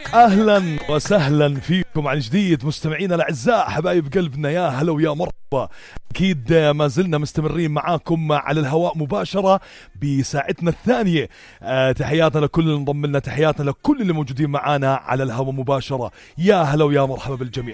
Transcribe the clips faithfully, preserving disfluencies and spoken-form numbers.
أهلا وسهلا فيكم عن جديد مستمعينا الأعزاء حبايب قلبنا، يا هلا ويا مرحبا. أكيد ما زلنا مستمرين معاكم على الهواء مباشرة بساعتنا الثانية. أه تحياتنا لكل اللي انضم لنا، تحياتنا لكل اللي موجودين معانا على الهواء مباشرة، يا هلا ويا مرحبا بالجميع.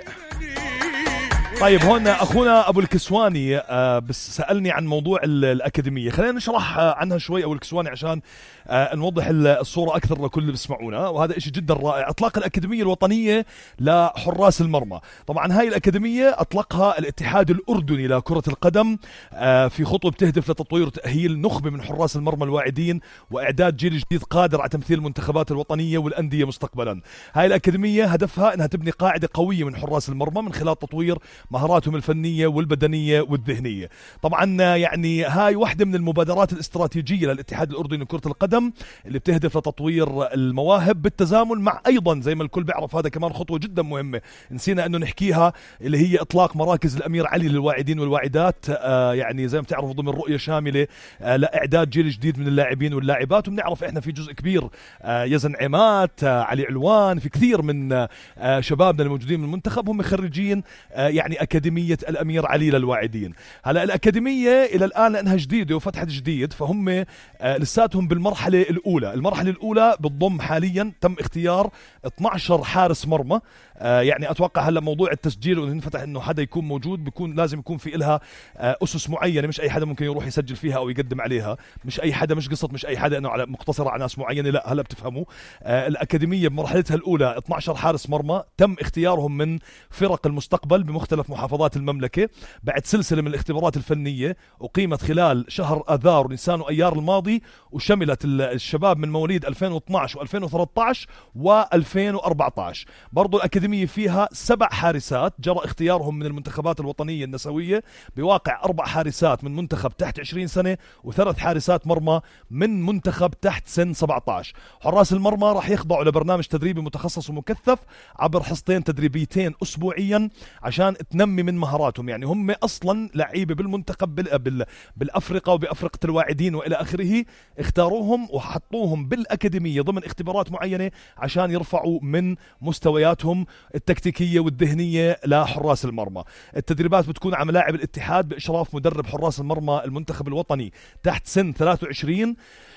طيب هون أخونا أبو الكسواني آه بس سألني عن موضوع الأكاديمية، خلينا نشرح آه عنها شوي أبو الكسواني عشان آه نوضح الصورة أكثر لكل اللي بيسمعونا، وهذا إشي جدا رائع. أطلاق الأكاديمية الوطنية لحراس المرمى، طبعا هاي الأكاديمية أطلقها الاتحاد الأردني لكرة القدم آه في خطوة بتهدف لتطوير وتأهيل نخبة من حراس المرمى الواعدين وإعداد جيل جديد قادر على تمثيل المنتخبات الوطنية والأندية مستقبلا. هاي الأكاديمية هدفها أنها تبني قاعدة قوية من حراس المرمى من خلال تطوير مهاراتهم الفنية والبدنية والذهنية. طبعا يعني هاي واحدة من المبادرات الاستراتيجية للاتحاد الأردني لكرة القدم اللي بتهدف لتطوير المواهب بالتزامن مع أيضا زي ما الكل بيعرف هذا كمان خطوة جدا مهمة نسينا أنه نحكيها، اللي هي إطلاق مراكز الأمير علي للواعدين والواعدات. آه يعني زي ما بتعرفوا ضمن رؤية شاملة آه لإعداد جيل جديد من اللاعبين واللاعبات، وبنعرف إحنا في جزء كبير آه يزن عمات آه علي علوان، في كثير من آه شبابنا الموجودين من المنتخب هم خريجين آه يعني أكاديمية الأمير علي للواعدين. هلا الأكاديمية إلى الآن لأنها جديدة وفتحت جديد فهم آه لساتهم بالمرحلة الأولى. المرحلة الأولى بتضم حاليا تم اختيار اثني عشر حارس مرمى. آه يعني أتوقع هلا موضوع التسجيل وانفتح إنه حدا يكون موجود بيكون لازم يكون في إلها آه أسس معينة، مش أي حدا ممكن يروح يسجل فيها أو يقدم عليها، مش أي حدا، مش قصة مش أي حدا إنه على مقتصرة على ناس معينة، لا هلا بتفهموا. آه الأكاديمية بمرحلتها الأولى اثني عشر حارس مرمى تم اختيارهم من فرق المستقبل بمختلف محافظات المملكة بعد سلسلة من الاختبارات الفنية أقيمت خلال شهر آذار ونيسان وأيار الماضي، وشملت الشباب من مواليد ألفين واثني عشر وألفين وثلاثة عشر وألفين وأربعة عشر. برضو الأكاديمية فيها سبع حارسات جرى اختيارهم من المنتخبات الوطنية النسوية بواقع أربع حارسات من منتخب تحت عشرين سنة وثلاث حارسات مرمى من منتخب تحت سن سبعة عشر. حراس المرمى راح يخضعوا لبرنامج تدريبي متخصص ومكثف عبر حصتين تدريبيتين أسبوعيا عشان تنمي من مهاراتهم. يعني هم أصلا لعيبة بالمنتخب بال... بال... بالأفريقة وبأفريقة الواعدين وإلى آخره، اختاروهم وحطوهم بالأكاديمية ضمن اختبارات معينة عشان يرفعوا من مستوياتهم التكتيكية والذهنية لحراس المرمى. التدريبات بتكون على ملاعب الاتحاد بإشراف مدرب حراس المرمى المنتخب الوطني تحت سن ثلاثة وعشرين،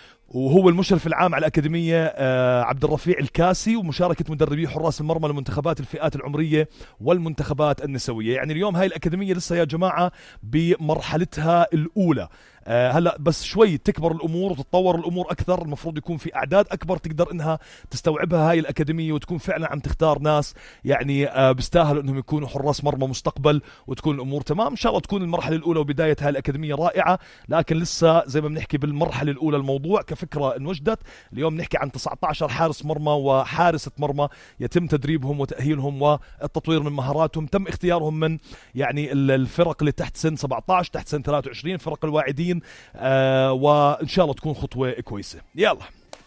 وهو المشرف العام على الأكاديمية آه عبد الرفيع الكاسي، ومشاركة مدربي حراس المرمى لمنتخبات الفئات العمرية والمنتخبات النسوية. يعني اليوم هاي الأكاديمية لسه يا جماعة بمرحلتها الأولى. آه هلا بس شوي تكبر الامور وتتطور الامور اكثر، المفروض يكون في اعداد اكبر تقدر انها تستوعبها هاي الاكاديميه وتكون فعلا عم تختار ناس يعني آه بيستاهلوا انهم يكونوا حراس مرمى مستقبل، وتكون الامور تمام. ان شاء الله تكون المرحله الاولى وبدايه هاي الاكاديميه رائعه، لكن لسه زي ما بنحكي بالمرحله الاولى. الموضوع كفكره انوجدت، اليوم نحكي عن تسعة عشر حارس مرمى وحارسه مرمى يتم تدريبهم وتاهيلهم والتطوير من مهاراتهم. تم اختيارهم من يعني الفرق اللي تحت سن سبعة عشر تحت سن ثلاثة وعشرين فرق الواعدين. آه وإن شاء الله تكون خطوة كويسة. يلا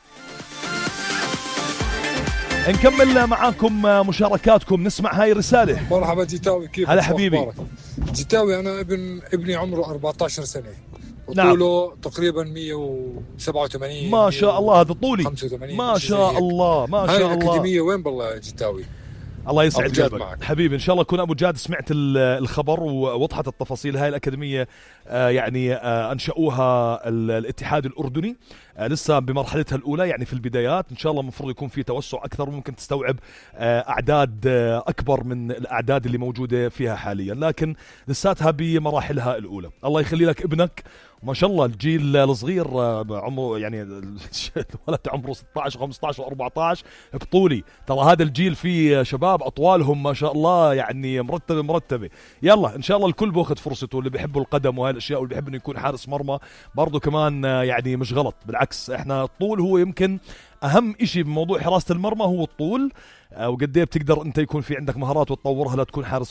نكمل معاكم مشاركاتكم، نسمع هاي الرسالة. مرحبا جيتاوي، كيف هلا حبيبي؟ جيتاوي أنا ابن ابني عمره أربعة عشر سنة وطوله نعم. تقريبا مية وسبعة وثمانين. ما شاء الله، هذا طولي خمسة وثمانين ما شاء الله ما شاء الله. هاي الأكاديمية وين بالله جيتاوي؟ الله يسعد قلبك حبيبي. ان شاء الله يكون ابو جاد سمعت الخبر ووضحت التفاصيل. هاي الاكاديميه آه يعني آه انشأوها الاتحاد الاردني، آه لسه بمرحلتها الاولى يعني في البدايات. ان شاء الله المفروض يكون في توسع اكثر وممكن تستوعب آه اعداد آه اكبر من الاعداد اللي موجوده فيها حاليا، لكن لساتها بمراحلها الاولى. الله يخلي لك ابنك، ما شاء الله الجيل الصغير عمره يعني الولد عمره ستة عشر وخمسة عشر وأربعة عشر بطولي. ترى هذا الجيل فيه شباب أطوالهم ما شاء الله يعني مرتبة مرتبة. يلا إن شاء الله الكل بأخذ فرصته، اللي بيحبوا القدم وهاي الأشياء واللي بيحب إنه يكون حارس مرمى برضو كمان يعني مش غلط، بالعكس إحنا الطول هو يمكن أهم إشي بموضوع حراسة المرمى، هو الطول وقد ايه بتقدر أنت يكون في عندك مهارات وتطورها لتكون حارس